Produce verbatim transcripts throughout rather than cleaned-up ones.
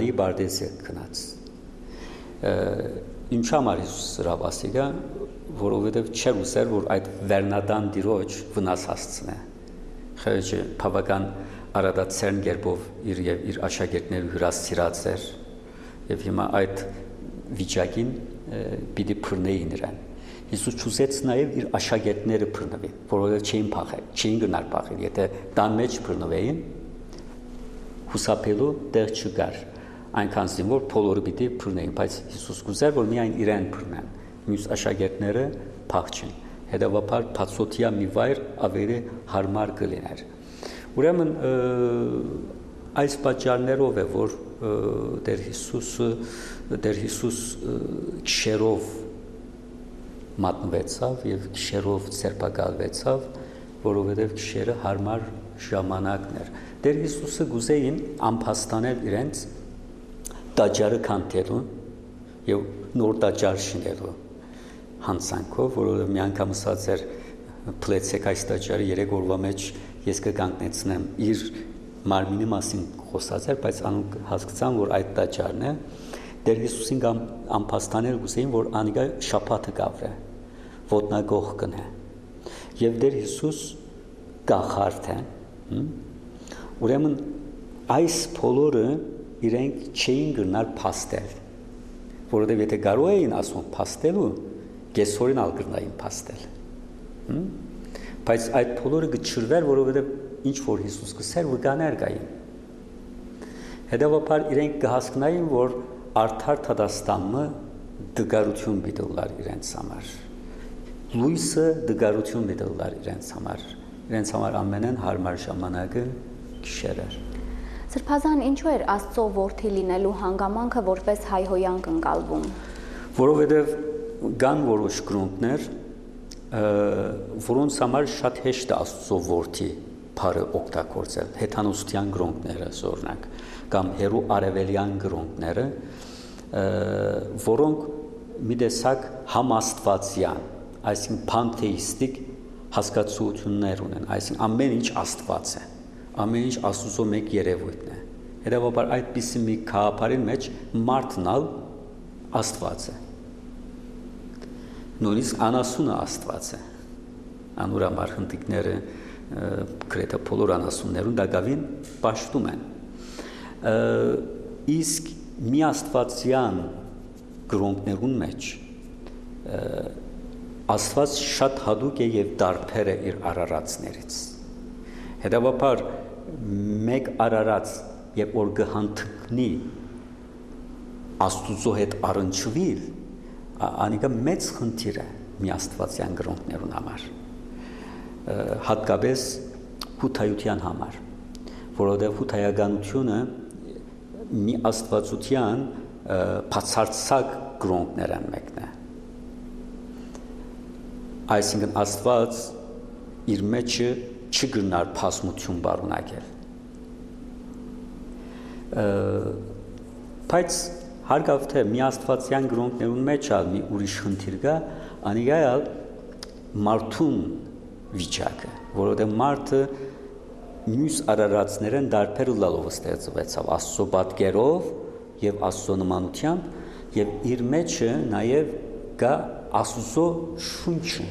Աննեի Բարդեսի քնած։ Ինչ համար Հիսուս սրա ասիգա, որովհետև չէր ուզեր, որ այդ վերնադան դիրոջ վնաս հասցնե։ Խեղճը բավական արադացերն գերբով իր եւ իր աշակերտները հյուրասիրած էր եւ հիմա այդ վիճակին պիտի բռնեին նրան։ Հիսուս չուզեց նաեւ իր աշակերտները բռնվեն, որովհետև չէին փախել, չէին գնալ փախել, եթե տան մեջ բռնվեին, հուսափելու տեղ չկար։ Այնքան զին որ բոլորը պիտի բռնեին, բայց Հիսուս գուզեր, որ միայն իրեն բռնեն, մյուս աշակերտները փախչեն։ Հետևաբար բացօթյա մի վայր ավելի հարմար կլիներ։ Ուրեմն այս պատճառներով է, որ Տեր Հիսուսը Տեր Հիսուս քշերով մատնվեցավ եւ քշերով ցերպակալվեցավ, որովհետեւ քշերը հարմար ժամանակն էր։ Տեր Հիսուսը գուզեին ամփոստանել իրենց տաճարը քանդելու եւ նոր տաճար շինելու հանցանքով, որովհետեւ մի անգամ ասած էր փլեցեք այս տաճարը երեք օրվա մեջ ես կկանգնեցնեմ իր մարմինի մասին խոսած էր, բայց անոնք հասկացան, որ այդ տաճարն է։ Տեր Հիսուսին կամ ամփոստանել գուզեին, որ անիկա շաբաթը կավրե, ոտնագող կնե։ Եվ Տեր Հիսուս կախարդ է։ Ուրեմն այս բոլորը իրենք չէին գնալ փաստել, որովհետև եթե կարող էին ասում փաստելու, կեսօրին ալ գնային փաստել։ Բայց այդ բոլորը գչրվեր, որովհետև ինչ որ Հիսուս կսեր վկաներ կային։ Հետևաբար իրենք կհասկնային, որ արդար Թադաստամը դգարություն պիտի ուլար իրենց համար։ Լույսը դգարություն պիտի ուլար իրենց համար։ Իրենց համար ամենեն հարմար ժամանակը գիշեր էր։ Սրբազան ինչու էր Աստծո որդի լինելու հանգամանքը որպես հայհոյանք ընկալվում։ Որովհետև կան որոշ գրոնտներ, որոնց համար շատ հեշտ է Աստծո որդի բառը օգտագործել, հեթանոստյան գրոնտները օրինակ, կամ հերու արևելյան գրոնտները, որոնք մի տեսակ համաստվածյան, այսինքն պանթեիստիկ հասկացություններ ունեն, այսինքն ամեն ինչ Աստված է, ամեն ինչ Աստծո մեկ երևույթն է։ Հետևաբար այդպիսի մի գաղափարի մեջ մարդն ալ Աստված է։ Նույնիսկ անասունը Աստված է։ Անուրամար հնդիկները գրեթե բոլոր անասուններուն դակավին պաշտում են։ Իսկ մի աստվածյան գրոնքներուն մեջ Աստված շատ հատուկ է եւ տարբեր է իր արարածներից։ Հետևաբար մեկ արարած երբ որ գհանթկնի Աստուծո հետ առնչվիլ, անիկա մեծ խնդիր է մի աստվածյան գրոնքներուն համար, հատկապես հութայության համար, որովհետև հութայականությունը մի աստվածության բացարձակ գրոնքներն մեկն է։ Այսինքն Աստված իր մեջը չգրնար փասմություն բարունակել։ Բայց հարգավ թե մի աստվածյան գրոնքներուն մեջ ալ մի ուրիշ խնդիր կա, անիկա ալ մարդուն վիճակը, որովհետև մարդը մյուս արարածներն դարբեր լալով ստեղծվեցավ Աստծո պատկերով եւ Աստծո նմանությամբ եւ իր մեջը նաեւ կա Աստծո շունչը։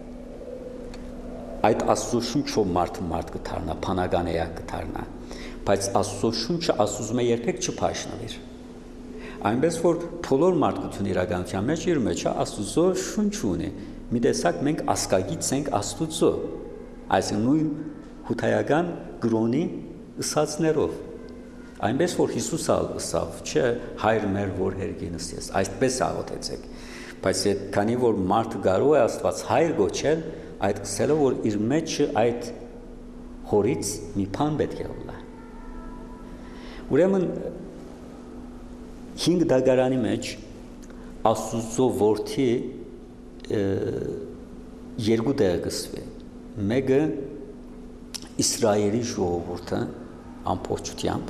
Այդ Աստծո շունչով մարդը մարդ կդառնա, բանական էակ կդառնա, բայց Աստծո շունչը Աստծո երբեք չփաշնվիր։ Այնպես որ բոլոր մարդկության իրականության մեջ իր մեջ Աստծո շունչ ունի։ Մի տեսակ մենք ասկագից ենք Աստծո, այսինքն նույն հութայական գրոնի ըսածներով։ Այնպես որ Հիսուս ալ ըսավ, չէ, հայր մեր որ հերգինս ես, այդպես աղոթեցեք։ Բայց քանի որ մարդը կարող է Աստված հայր գոչել, այդ կսելը որ իր մեջը այդ հորից մի բան պետք է ուլա։ Ուրեմն հինգ դագարանի մեջ Աստծո որդի երկու դեր կսվի։ Մեկը Իսրայելի ժողովուրդը ամբողջությամբ,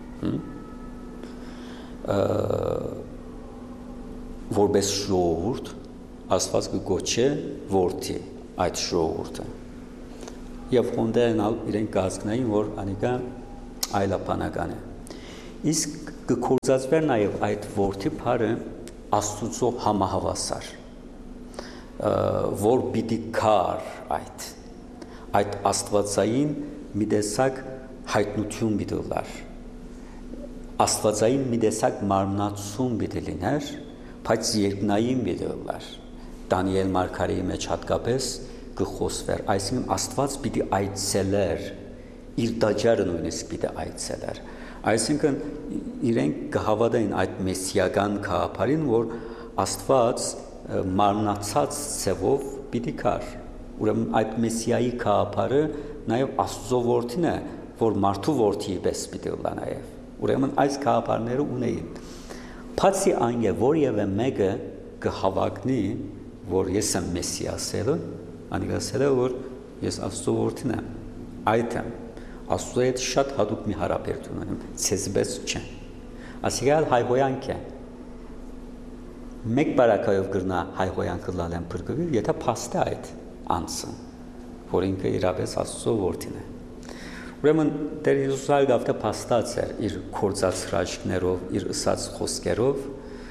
որպես ժողովուրդ Աստված կգոչե որդի այդ ժողովուրդը։ Եվ հոնդերն ալ իրենք կհասկնային, որ անիկա այլապանական է։ Իսկ կկործածվեր նաև այդ որդի բարը Աստուծո համահավասար, որ պիտի կար այդ, այդ աստվածային մի տեսակ հայտնություն պիտի լար, աստվածային մի տեսակ մարմնացում պիտի լիներ, բայց երկնային պիտի լար, Դանիել մարգարեի մեջ հատկապես կխոսվեր, այսինքն Աստված պիտի այցելեր, իր դաջարը նույնիսկ պիտի այցելեր, այսինքն իրենք կհավատային այդ մեսիական գաղափարին, որ Աստված մարմնացած ցևով պիտի կար, ուրեմն այդ մեսիայի գաղափարը նաև Աստծո որդին է, որ մարդու որդի պես պիտի լա նաև, ուրեմն այս գաղափարները ունեին, բացի այն է, որևէ մեկը կհավակնի, որ ես եմ մեսիասելը, անիկ ասել է, որ ես Աստծո որդին եմ, այդ եմ, Աստծո հետ շատ հատուկ մի հարաբերություն ունեմ, ցեզպես չէ, ասիկալ հայհոյանք է, մեկ բարակայով գրնա հայհոյանքը լալեն բրգվիր, եթե փաստե այդ անձը, որ ինքը իրապես Աստծո որդին է, ուրեմն Տեր Հիսուսը գավթը փաստած էր իր կործած հրաշքներով, իր ըսած խոսքերով,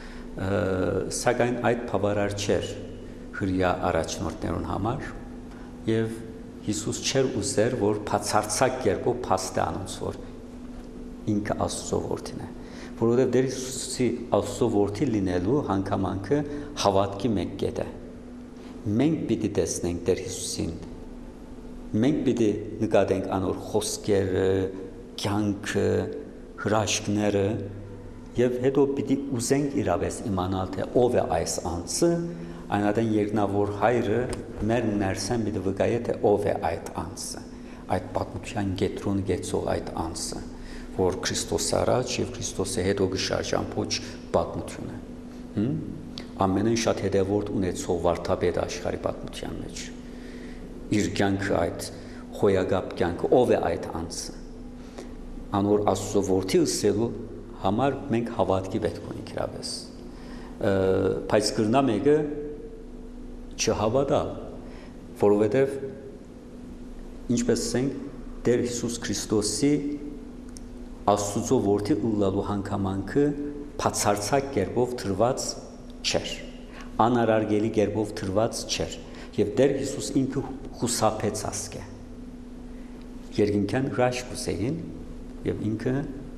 սակայն այդ բավարար չէր հրյա առաջնորդներուն համար եւ Հիսուս չէր ուզեր, որ բացարձակ կերպով փաստե անոնց, որ ինքը Աստծո որդին է, որովհետև Տեր Հիսուսի Աստծո որդի լինելու հանգամանքը հավատքի մեկ կետ է, մենք պիտի տեսնենք Տեր Հիսուսին, մենք պիտի նկատենք անոր խոսքերը, կյանքը, հրաշքները եւ հետո պիտի ուզենք իրավես իմանալ, թե ով է այս անձը, այնադեն երկնավոր հայրը մեր ներսեն պիտի վկայե, թե ով է այդ անձը, այդ պատմության գետրոն գեցող այդ անձը, որ Քրիստոս առաջ եւ Քրիստոսի հետո գշարժ ամբողջ պատմությունը, ամենին շատ հետևորդ ունեցող վարդապետ աշխարհի պատմության մեջ, իր կյանքը այդ խոյագապ կյանքը, ով է այդ անձը, անոր Աստծո որդի ըսելու համար մենք հավատքի պետք ունենք իրապես, բայց կրնա մեկը չհավատալ, որովհետև ինչպես ասենք Տեր Հիսուս Քրիստոսի Աստուծո որդի ըլլալու հանգամանքը բացարձակ կերպով թրված չէր, անարարգելի կերպով թրված չէր, եւ Տեր Հիսուս ինքը խուսափեց ասկե, երկինքան հրաշք ուզեին եւ ինքը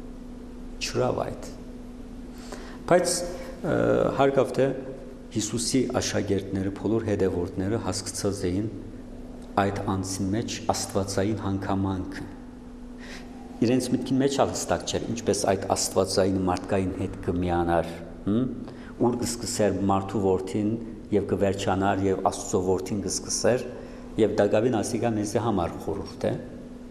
չրավ այդ, բայց հարգավ թե Հիսուսի աշակերտները, բոլոր հետևորդները հասկացած էին այդ անձին մեջ աստվածային հանգամանքը, իրենց մտքին մեջ հստակ չէր, ինչպես այդ աստվածային մարդկային հետ կմիանար, ուր կսկսեր մարդու որդին եւ կվերջանար եւ Աստծո որդին կսկսեր եւ դակավին ասիկա մեզի համար խորհուրդ է,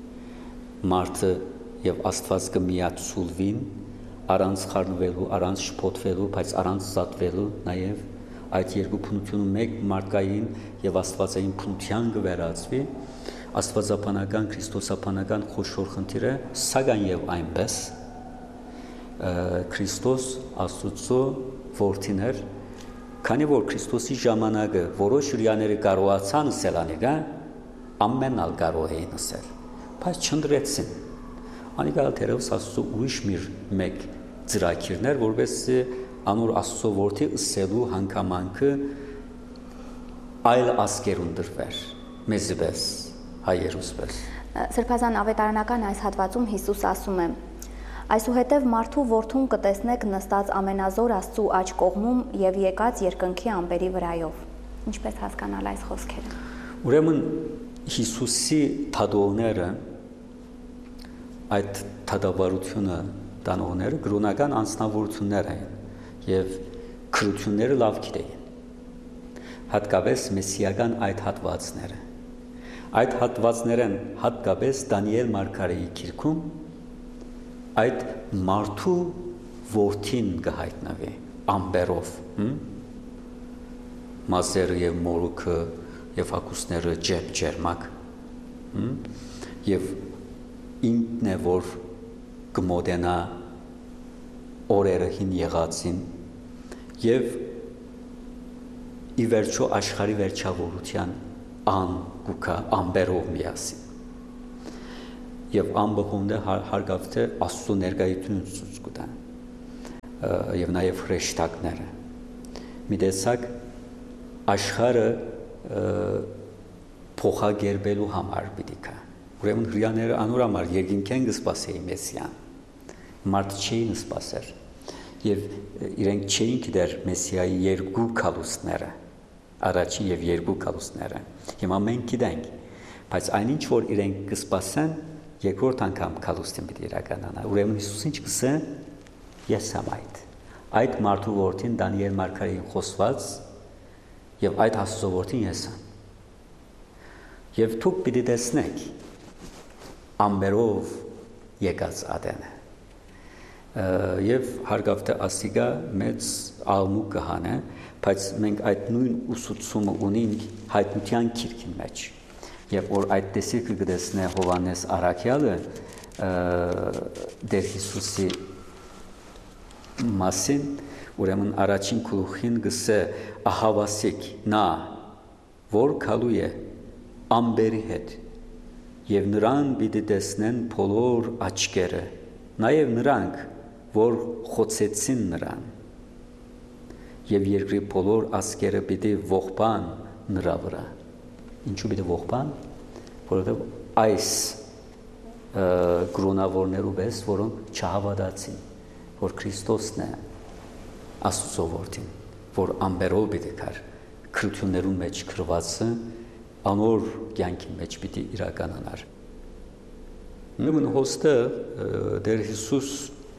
մարդը եւ Աստված կմիացուլվին, առանց խառնվելու, առանց շփոթվելու, բայց առանց զատվելու նաեւ այդ երկու փնությունը մեկ մարդկային եւ աստվածային փնության կվերածվի, աստվածաբանական, քրիստոսաբանական խոշոր խնդիրը, սակայն եւ այնպես Քրիստոս Աստծո որդին էր, քանի որ Քրիստոսի ժամանակը որոշ հրյաները կարողացան ասել անիկա, ամենալ կարող էին ասել, բայց չնդրեցին, անիկա թերևս Աստծո ուրիշ մեկ ծրագիրներ, որովհետեւ անոր Աստծո որդի ըսելու հանգամանքը այլ ասկերուն դրվեր, մեզպես, հայերուս պես։ Սրբազան ավետարանական այս հատվածում Հիսուս ասում է. Այսուհետև մարդու որդուն կտեսնեք նստած ամենազոր Աստծու աջ կողմում եւ եկած երկնքի ամպերի վրայով։ Ինչպես հասկանալ այս խոսքերը։ Ուրեմն Հիսուսի թադողները, այդ թադավարությունը տանողները գրոնական անձնավորություններ են եւ քրությունները լավ գիտեին, հատկապես մեսիական այդ հատվածները, այդ հատվածներն հատկապես Դանիել մարգարեի գիրքում այդ մարդու որդին կհայտնվի ամբերով, մազերը եւ մորուքը եւ հագուստները ջեփ ջերմակ, եւ ինքն է որ կմոտենա օրերը հին եղածին եւ ի վերջո աշխարհի վերջավորության ան գուկա ամբերով միասին եւ ամբողջը հարգավ թե Աստծո ներկայությունն ցույց կտան եւ նաեւ հրեշտակները մի տեսակ աշխարհը փոխագերբելու համար պիտի կա ուրեմն հрьяաները անոր համար երկինքեն կսպասեի Մեսիան մարդ չէին սպասեր եւ իրենք չէին գիտեր Մեսիայի երկու կալուստները առաջին եւ երկու կալուստները հիմա մենք գիտենք բայց այնինչ որ իրենք կսպասեն երկրորդ անգամ կալուստին պիտի իրականանա ուրեմն Հիսուս ինչ կսե ես եմ այդ այդ մարդու որդին Դանիել մարգարեին խոսված եւ այդ Աստծո որդին ես եմ եւ դուք պիտի տեսնեք ամբերով եկած ադենը եւ հարգավ թե ասիգա մեծ աղմուկ կհանե բայց մենք այդ նույն ուսուցումը ունենք հայտնության քիրքին մեջ եւ որ այդ տեսիքը գտեսնե Հովանես Արաքյալը դեր Հիսուսի մասին ուրեմն առաջին գլուխին գսե ահավասիկ նա որ քալու է ամբերի հետ եւ նրան պիտի տեսնեն բոլոր աչքերը նաեւ նրանք որ խոցեցին նրան եւ երկրի բոլոր ազգերը պիտի ողբան նրա վրա ինչու պիտի ողբան որովհետեւ այս գրոնավորներու բես որոնք չհավատացին որ Քրիստոսն է Աստծո որդին որ ամբերով պիտի կար քրություններուն մեջ գրվածը անոր կյանքի մեջ պիտի իրականանար նույն հոստը դեր Հիսուս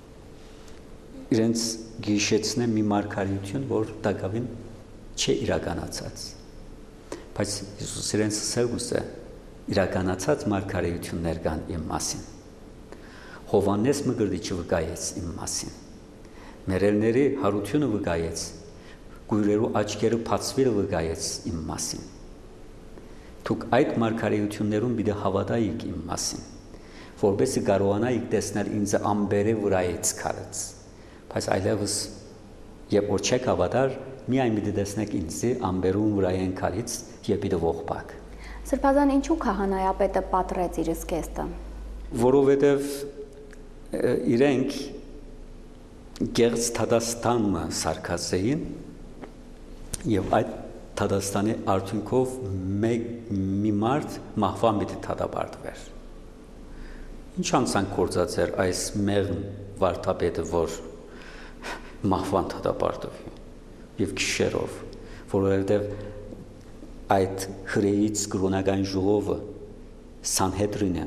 իրենց գիշեցնե մի մարգարեություն, որ դակավին չէ իրականացած։ Բայց Հիսուս իրենց սելգուս է իրականացած մարգարեություններ կան իմ մասին։ Հովանես մգրդիչը վկայեց իմ մասին։ Մերելների հարությունը վկայեց, գույրերու աչքերը բացվելը վկայեց իմ մասին։ Դուք այդ մարգարեություններուն պիտի հավատայիք իմ մասին, որովհետեւ կարողանայիք տեսնել ինձ ամբերե վրայից քարած։ Բայց այլևս երբ որ չեք հավատար, միայն պիտի տեսնեք ինձ ամբերուն վրայեն քարից եւ պիտի ողբակ։ Սրբազան ինչու քահանայապետը պատռեց իր զգեստը։ Որովհետեւ իրենք գեղձ Թադաստանը սարքած էին եւ այդ Թադաստանի արդյունքով մեկ մի մարդ մահվան պիտի թադաբարդվեր։ Ինչ անցանք գործած էր այս մեղմ վարդապետը, որ մահվան թադաբարդվի եւ քիշերով, որովհետեւ այդ հրեից կրոնական ժողովը Սանհեդրինը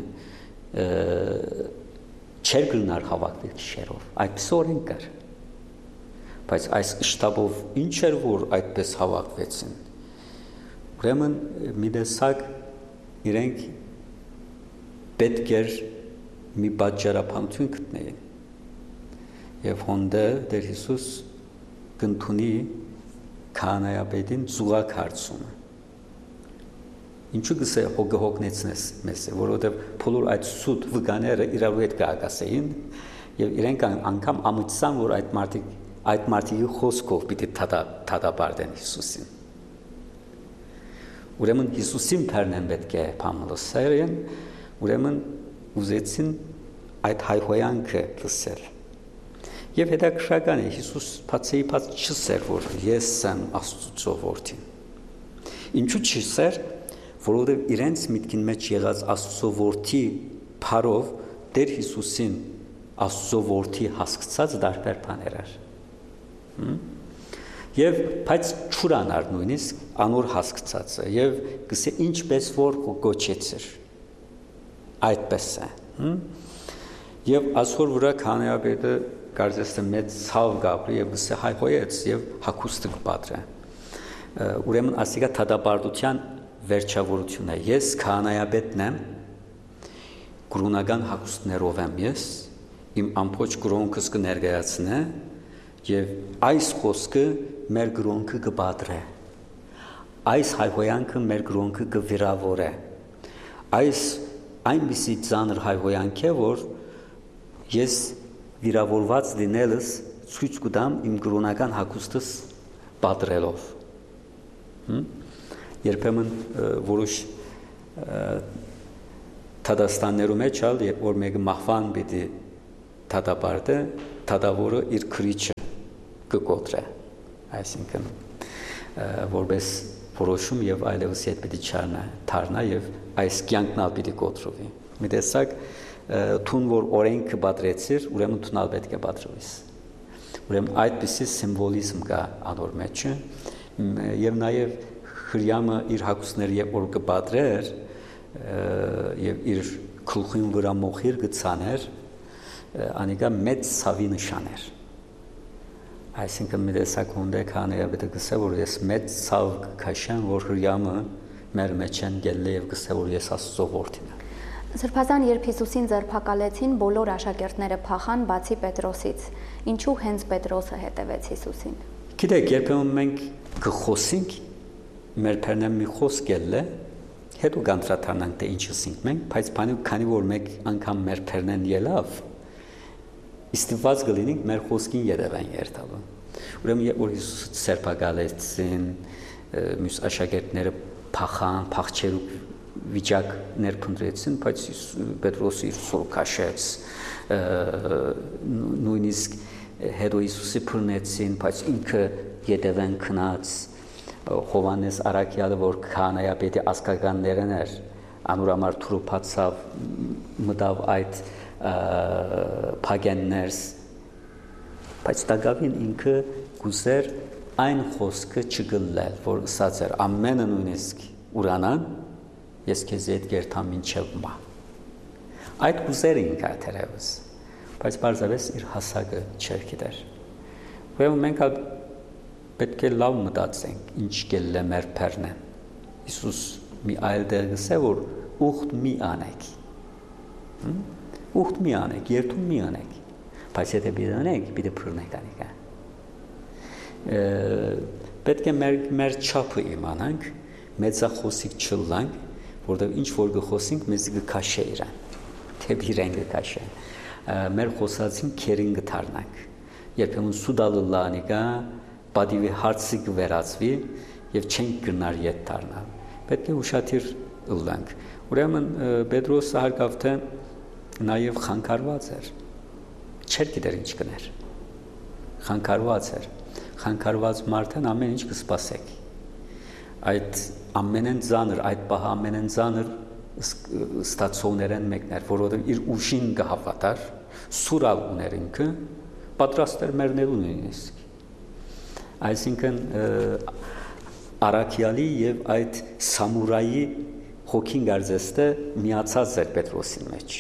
չեր գնար հավաքվել քիշերով, այդպես օրենք կար։ Բայց այս շտաբով ինչ էր որ այդպես հավաքվեցին։ Ուրեմն մի տեսակ իրենք պետք էր մի պատճառաբանություն գտնեին։ Եվ հոնդը դեր Հիսուս կընդունի քահանայապետին զուգակ հարցումը։ Ինչու գսե հոգնեցնես մեզ, որովհետև բոլոր այդ սուտ վկաները իրար հետ կհակասեին եւ իրենք անգամ ամիջսան որ այդ մարդիկ այդ մարդիկի խոսքով պիտի թադաբարդեն Հիսուսին։ Ուրեմն Հիսուսին փառնեն պետք է փամլոսերեն, ուրեմն ուզեցին այդ հայհոյանքը լսել։ Եվ հետաքրքրական է Հիսուս բացեի բաց չսեր որ ես եմ Աստծո որդին։ Ինչու չսեր, որովհետև իրենց միտքին մեջ եղած Աստծո որդի փարով Տեր Հիսուսին Աստծո որդի հասկացած դարբեր բաներ էր։ Եվ բայց չուրանար նույնիսկ անոր հասկացածը եւ գսե ինչպես որ գոչեցեր այդպես է եւ ասոր վրա քահանայապետը կարծես թե մեծ ցավ գաբրի եւ գսե հայհոյեց եւ հակուստը կպատրե ուրեմն ասիկա թադաբարդության վերջավորությունն է ես քահանայապետն եմ կրոնական հակուստներով եմ ես իմ ամբողջ կրոնքս կներկայացնե եւ այս խոսքը մեր գրոնքը կբադրե այս հայհոյանքը մեր գրոնքը կվիրավորե այս այնպիսի ծանր հայհոյանք է որ ես վիրավորված լինելս ցույց կտամ իմ գրոնական հագուստս բադրելով երբեմն որոշ Թադաստաններու մեջ ալ երբ որ մեկը մահվան պիտի թադաբարդը, թադավորը իր քրիչը կկոտրե, այսինքն որպես որոշում եւ այլևս հետ պիտի չառնա, թարնա եւ այս կյանքն ալ պիտի կոտրվի։ Մի տեսակ թուն որ օրենքը բադրեցիր, ուրեմն թունալ պետք է բադրվես։ Ուրեմն այդպիսի սիմվոլիզմ կա անոր մեջ եւ նաեւ Հրյամը իր հակուսները երբ որ կբադրեր եւ իր գլխին վրա մոխիր գցաներ, անիկա մեծ ցավի նշան էր։ Այսինքն մի տեսակ հոնդե քանը պետք է գսե որ ես մեծ ցավ կքաշեմ, որ Հրյամը մեր մեջ են գելլե եւ գսե որ ես Աստծո որդին եմ։ Սրբազան երբ Հիսուսին ձերբակալեցին, բոլոր աշակերտները փախան բացի Պետրոսից։ Ինչու հենց Պետրոսը հետևեց Հիսուսին։ Գիտեք, երբեմն մենք կխոսենք մեր բերնեմ մի խոսք ելլե, հետո գանտրատանանք թե ինչ ասենք մենք, բայց բանի քանի որ մեկ անգամ մեր բերնեն ելավ, իստիված գլինենք մեր խոսքին երևան երթալու։ Ուրեմն երբ որ Հիսուսը ձերբակալեցին, մյուս աշակերտները փախան, փախչելու վիճակ ներփնտրեցին, բայց Պետրոսը իր սոր քաշեց, նույնիսկ հետո Հիսուսի բռնեցին, բայց ինքը յետևեն քնած, Հովանես Արաքյալը որ քահանայապետի ասկականներն էր, անուրամար թուրուփացավ, մտավ այդ փագեններս, բայց տակավին ինքը գուզեր այն խոսքը չգլել, որ ասած էր ամենը նույնիսկ ուրանան, ես քեզ հետ կերտամ մինչև մահ։ Այդ գուզերը ինքը թերևս, բայց բարձրապես իր հասակը չէր գիտեր։ Ուրեմն մենք պետք է լավ մտածենք, ինչ կելլե մեր բերնը։ Հիսուս մի այլ դեր գսե որ ուխտ մի անեք։ Ուխտ մի անեք, երթում մի անեք։ Բայց եթե պիտի անեք, պիտի բռնեք անիկա։ Պետք է մեր մեր չափը իմանանք, մեծախոսիկ չլանք, որտեղ ինչ որ գխոսենք, մեզ կքաշե իրան։ Թեպ իրեն կքաշե։ Մեր խոսածին քերին գթարնանք։ Երբեմն սուդալը լանիկա պատիվի հարցի կվերածվի եւ չենք գնար ետ դառնալ։ Պետք է ուշադիր ըլլանք։ Ուրեմն Պետրոսը հարկավ թե նաեւ խանգարված էր։ Չէր գիտեր ինչ կներ։ Խանգարված էր։ Խանգարված մարդն ամեն ինչ կսպասեք։ Այդ ամենեն ծանր, այդ պահ ամենեն ծանր ստացողներն մեկն էր, որովհետեւ իր ուժին կհավատար, սուրալ ուներ ինքը, պատրաստ էր մեռնելու նույնիսկ։ Այսինքն Արաքյալի եւ այդ սամուրայի հոգին գարձեստը միացած էր Պետրոսի մեջ։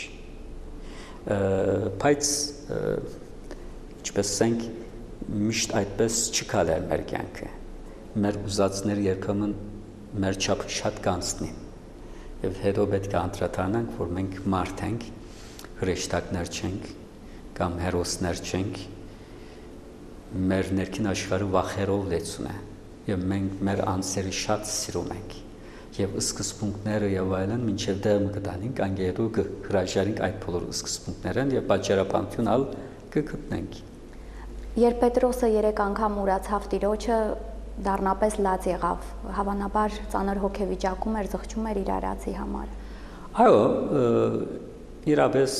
Բայց ինչպես ասենք միշտ այդպես չկալեր մեր կյանքը։ Մեր ուզածները երբեմն մեր չափը շատ կանցնին։ Եվ հետո պետք է անդրադառնանք, որ մենք մարդ ենք, հրեշտակներ չենք կամ հերոսներ չենք։ Մեր ներքին աշխարհը վախերով լեցուն է եւ մենք մեր անձերը շատ սիրում ենք եւ սկզբունքները եւ այլն մինչեւ դեռ մտանենք անգե հետո հրաժարենք այդ բոլոր սկզբունքներն եւ պատճառաբանություն ալ կգտնենք։ Երբ Պետրոսը երեք անգամ ուրացավ Տիրոջը, դառնապես լաց եղավ, հավանաբար ծանր հոգեվիճակում էր, զղջում էր իր արածի համար։ Այո, իրապես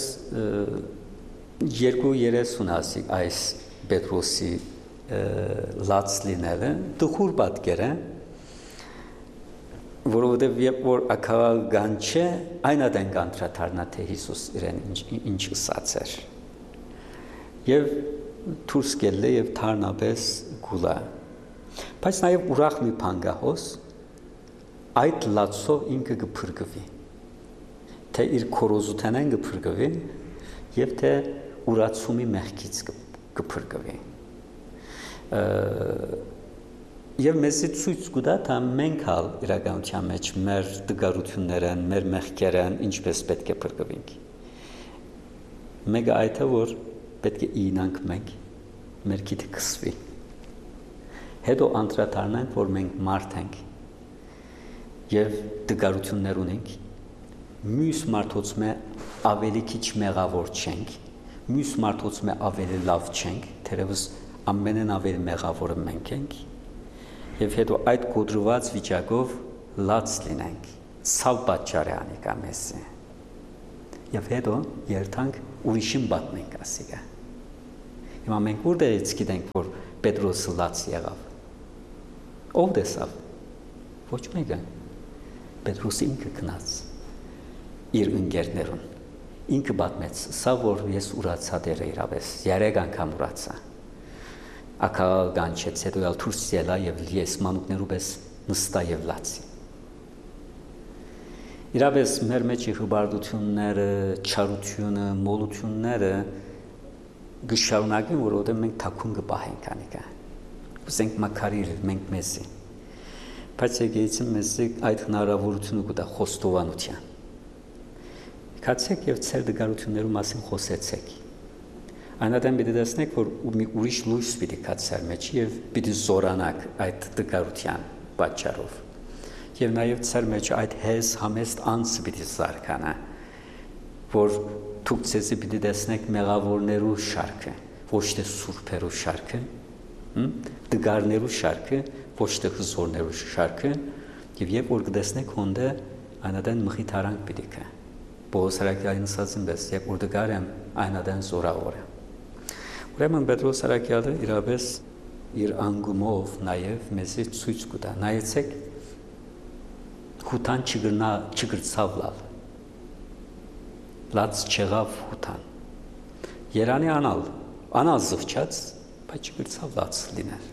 երկու երեսուն ասի այս Պետրոսի լաց լինելը դխուր պատկեր է, որովհետև երբ որ ակաղալ գան չէ, այն ադեն կանտրադառնա թե Հիսուս իրեն ինչ ասած էր։ Եվ դուրս գելը եւ թարնապես գուլա։ Բայց նաեւ ուրախ մի բան կա հոս, այդ լացով ինքը կփրկվի։ Թե իր քորոզութենեն կփրկվի եւ թե ուրացումի մեղքից կփրկվի։ Եվ մեզի ցույց կտա թե մենք հալ իրականության մեջ մեր դգարություններն, մեր մեղքերն ինչպես պետք է փրկվենք։ Մեկը այդ է որ պետք է ինանք մենք մեր քիթը կսվի։ Հետո անդրադառնանք որ մենք մարդ ենք եւ դգարություններ ունենք։ Մյուս մարդոց մե ավելի քիչ մեղավոր չենք, մյուս մարդոց մե ավելի լավ չենք, թերևս ամենեն ավելի մեղավորը մենք ենք։ Եվ հետո այդ կոտրված վիճակով լաց լինենք, ցավ պատճառ է անիկա մեզ։ եւ հետո երթանք ուրիշին պատմենք ասիկա։ Հիմա մենք որտեղից գիտենք, որ Պետրոսը լաց եղավ։ Ով տեսավ։ Ոչ մեկը։ Պետրոսը ինքը գնաց իր ընկերներուն։ Ինքը պատմեց, սա որ ես ուրացա դերը իրավես, երեք անգամ ուրացա։ Ակա գանչեց, հետո ալ դուրս ելա եւ ես մանուկներու պես նստա եւ լացի։ Իրավես մեր մեջ հբարդությունները, չարությունը, մոլությունները գշարունակեն, որովհետեւ մենք թաքուն կպահենք անիկա։ Ուզենք մակարիր մենք մեզի։ Բայց եկեցին մեզի այդ հնարավորությունը կտա խոստովանության։ Կացեք եւ ծեր դգարություններու մասին խոսեցեք։ Այնադեմ պիտի տեսնեք, որ մի ուրիշ լույս պիտի կացար մեջ եւ պիտի զորանաք այդ դգարության պատճառով։ Եվ նաեւ ծեր մեջ այդ հեզ համեստ անձը պիտի զարգանա, որ դուք ցեզի պիտի տեսնեք մեղավորներու շարքը, ոչ թե սուրբերու շարքը, դգարներու շարքը, ոչ թե հզորներու շարքը, եւ երբ որ կտեսնեք հոնդը, այնադեն մխիթարանք պիտի կա։ Բողոսարակյալին ասածին պես, երբ որ դգար եմ, այնադեն զորավոր եմ։ Ուրեմն Պետրոս Արաքյալը իրապես իր անգումով նաև մեզի ցույց կտա։ Նայեցեք, հութան չգրնա չգրծավ լալ։ Լաց չեղավ հութան։ Երանի անալ, անալ զղջաց, բայց չգրծավ լաց լինել։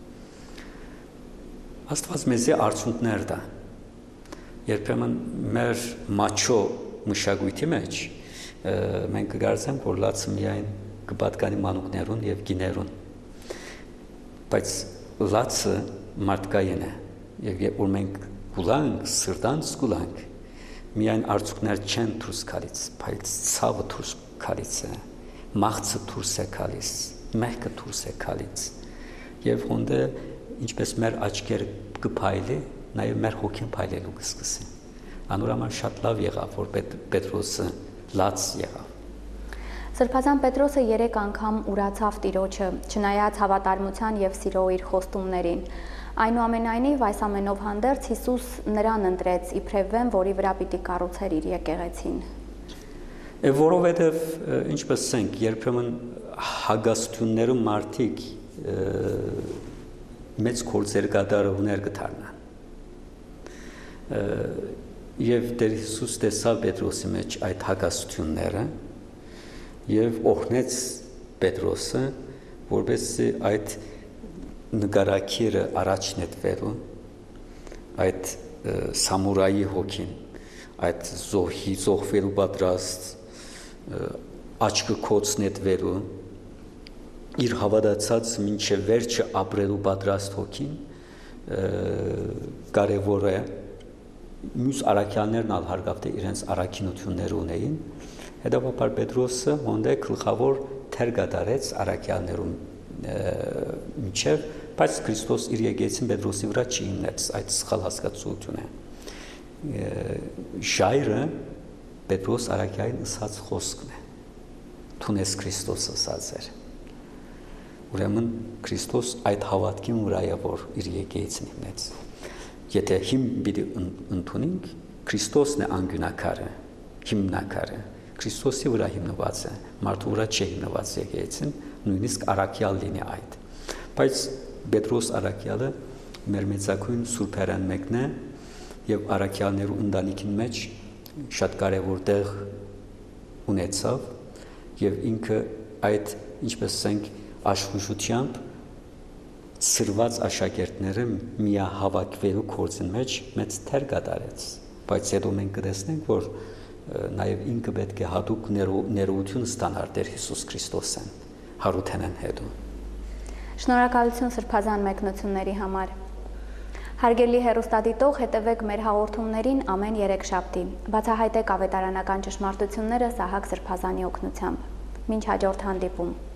Աստված մեզի արդյունքներ տա։ Երբեմն մեր մաչո մշակույթի մեջ մենք կգործենք, որ լացը միայն կպատկանի մանուկներուն եւ գիներուն, բայց լացը մարդկային է եւ երբ որ մենք գուլանք, սրտանց գուլանք, միայն արդյունքներ չեն դուրս գալիս, բայց ցավը դուրս գալիս է, մաղցը դուրս է գալիս, մեղքը դուրս է գալիս եւ հոնդը ինչպես մեր աչքերը կփայլի, նաեւ մեր հոգին փայլելու կսկսի։ Անորոման շատ լավ եղավ, որ Պետրոսը լաց եղավ։ Սրբազան Պետրոսը երեք անգամ ուրացավ Տիրոջը, չնայած հավատարմության եւ սիրո իր խոստումներին։ Այնուամենայնիվ այս ամենով հանդերձ Հիսուս նրան ընտրեց իբրև վեմ, որի վրա պիտի կառուցեր իր եկեղեցին։ Որովհետեւ ինչպես ասենք, երբեմն հագաստությունները մարդիկ մեծ գործեր կատարողներ կդառնան։ Եվ Տեր Հիսուս տեսավ Պետրոսի մեջ այդ հակասությունները եւ օգնեց Պետրոսը, որպեսզի այդ նկարակիրը առաջ նետվելու, այդ սամուրայի հոգին, այդ զոհի զոհվելու պատրաստ, աչքը կոց նետվելու, իր հավատացած մինչև վերջը ապրելու պատրաստ հոգին կարևոր է։ Մյուս առաքյալներն ալ հարգավ թե իրենց առաքինություններ ունեին, հետևաբար Պետրոսը հոնդե գլխավոր թեր կատարեց առաքյալներում միջև, բայց Քրիստոս իր եկեղեցին Պետրոսի վրա չի հիմնեց այդ սխալ հասկացությունը։ Ժայռը Պետրոս առաքյալին ասած խոսքն է։ Թունես Քրիստոս ասած էր։ Ուրեմն Քրիստոս այդ հավատքին վրա է, որ իր եկեղեցին հիմնեց։ Եթե հիմ պիտի ընդունենք, Քրիստոսն է անգյունակարը, հիմնակարը, Քրիստոսի վրա հիմնված է, մարդու վրա չի հիմնված եկեղեցին, նույնիսկ առաքյալ լինի այդ։ Բայց Պետրոս առաքյալը մեր մեծագույն սուրբերան մեկն է եւ առաքյալներու ընտանիքին մեջ շատ կարեւոր տեղ ունեցավ եւ ինքը այդ ինչպես ասենք աշխուժությամբ սրված աշակերտները միահավաքվելու գործին մեջ մեծ թեր կատարեց, բայց հետո մենք կտեսնենք, որ նաև ինքը պետք է հատուկ ներողություն ստանար Տեր Հիսուս Քրիստոսեն հարութենեն հետո։ Շնորհակալություն սրբազան մեկնությունների համար։ Հարգելի հեռուստադիտող, հետևեք մեր հաղորդումներին ամեն երեքշաբթի։ Բացահայտեք ավետարանական ճշմարտությունները Սահակ Սրբազանի օգնությամբ։ Մինչ հաջորդ հանդիպում։